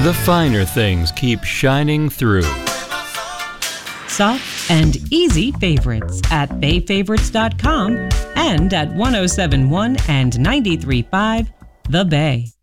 The finer things keep shining through. Soft and easy favorites at bayfavorites.com and at 1071 and 93.5 The Bay.